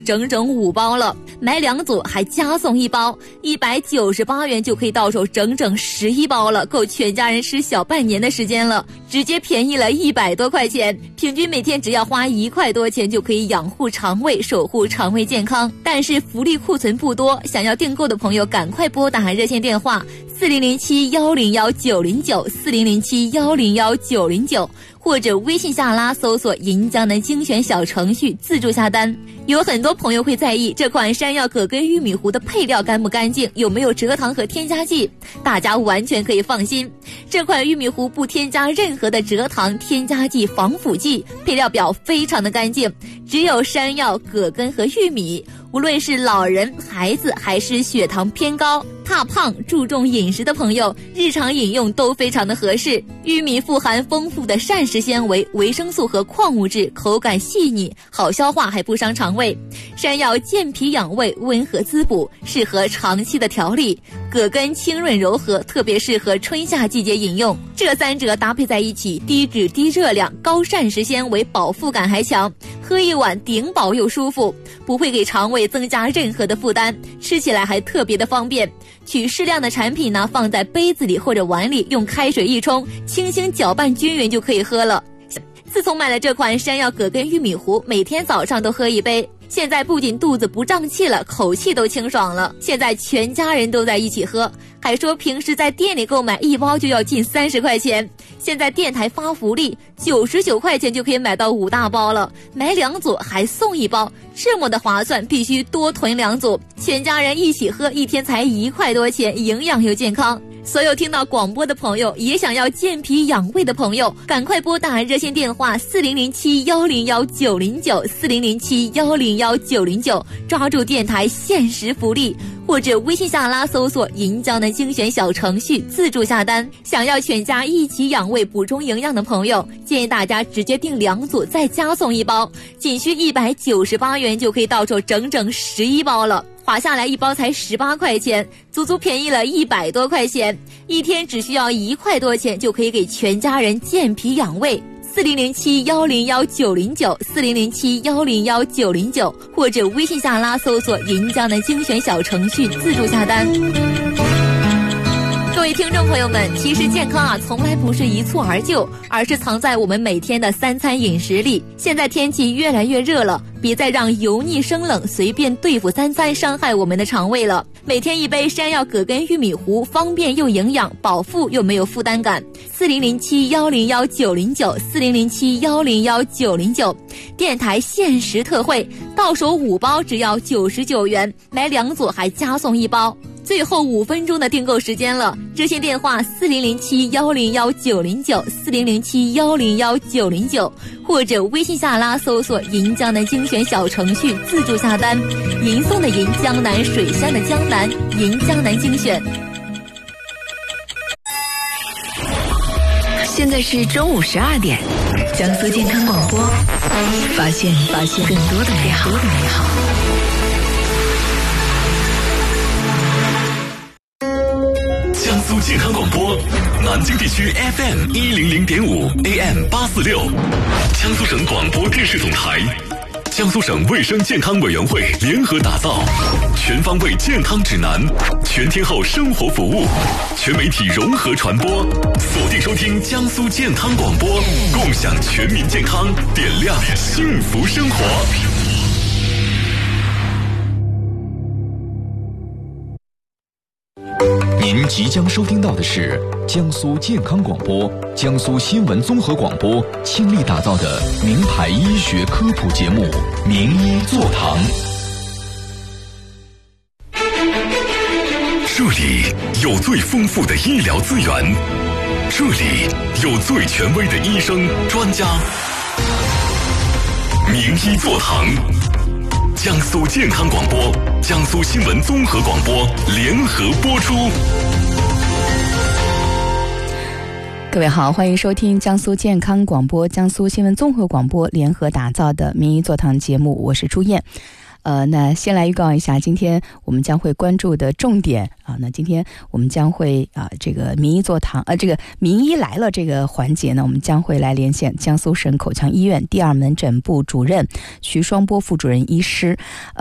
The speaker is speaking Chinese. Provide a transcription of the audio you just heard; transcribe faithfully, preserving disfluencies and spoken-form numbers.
整整五包了，买两组还加送一包，一百九十八元就可以到手整整十一包了，够全家人吃小半年的时间了，直接便宜了一百多块钱，平均每天只要花一块多钱就可以养护肠胃，守护肠胃健康。但是福利库存不多，想要订购的朋友赶快拨打热线电话四零零七幺零幺九零九四零零七幺零幺九零九，或者微信下拉搜索银江南精选小程序自助下单。有很多朋友会在意这款山药葛根玉米糊的配料干不干净，有没有蔗糖和添加剂，大家完全可以放心，这款玉米糊不添加任何的蔗糖、添加剂、防腐剂，配料表非常的干净，只有山药、葛根和玉米，无论是老人、孩子还是血糖偏高、怕胖、注重饮食的朋友，日常饮用都非常的合适。玉米富含丰富的膳食纤维、维生素和矿物质，口感细腻，好消化还不伤肠胃。山药健脾养胃，温和滋补，适合长期的调理。葛根清润柔和，特别适合春夏季节饮用。这三者搭配在一起，低脂低热量，高膳食纤维，饱腹感还强，喝一碗顶饱又舒服，不会给肠胃增加任何的负担，吃起来还特别的方便。取适量的产品呢，放在杯子里或者碗里，用开水一冲，轻轻搅拌均匀就可以喝了。自从买了这款山药葛根玉米糊，每天早上都喝一杯，现在不仅肚子不胀气了，口气都清爽了。现在全家人都在一起喝，还说平时在店里购买一包就要近三十块钱，现在电台发福利，九十九块钱就可以买到五大包了，买两组还送一包，这么的划算，必须多囤两组，全家人一起喝，一天才一块多钱，营养又健康。所有听到广播的朋友，也想要健脾养胃的朋友，赶快拨打热线电话四零零七幺零幺九零九四零零七幺零幺九零九，抓住电台限时福利，或者微信下拉搜索银江南精选小程序自助下单。想要全家一起养胃补充营养的朋友，建议大家直接订两组再加送一包，仅需一百九十八元就可以到手整整十一包了，划下来一包才十八块钱，足足便宜了一百多块钱，一天只需要一块多钱就可以给全家人健脾养胃。四零零七幺零幺九零九四零零七幺零幺九零九，或者微信下拉搜索银江南精选小程序自助下单。各位听众朋友们，其实健康啊，从来不是一蹴而就，而是藏在我们每天的三餐饮食里。现在天气越来越热了，别再让油腻生冷随便对付三餐伤害我们的肠胃了。每天一杯山药葛根玉米糊，方便又营养，饱腹又没有负担感。四零零七幺零幺九零九四零零七幺零幺九零九，电台限时特惠，到手五包只要九十九元，买两组还加送一包。最后五分钟的订购时间了，热线电话四零零七幺零幺九零九四零零七幺零幺九零九，或者微信下拉搜索银江南精选小程序自助下单。银送的银，江南水乡的江南，银江南精选。 现在是中午十二点，江苏健康广播，发现发现更多的美好。 江苏健康广播，南京地区 F M 一零零点五 A M 八四六，江苏省广播电视总台，江苏省卫生健康委员会联合打造全方位健康指南，全天候生活服务，全媒体融合传播，锁定收听江苏健康广播，共享全民健康，点亮幸福生活。 您即将收听到的是江苏健康广播、江苏新闻综合广播倾力打造的名牌医学科普节目《名医座堂》。 这里有最丰富的医疗资源，这里有最权威的医生专家。名医座堂，江苏健康广播、江苏新闻综合广播联合播出。 各位好，欢迎收听江苏健康广播、江苏新闻综合广播联合打造的名医座堂节目，我是朱燕。 呃，那先来预告一下，今天我们将会关注的重点啊。那今天我们将会啊，这个名医座谈，呃，这个名医来了这个环节呢，我们将会来连线江苏省口腔医院第二门诊部主任徐双波副主任医师。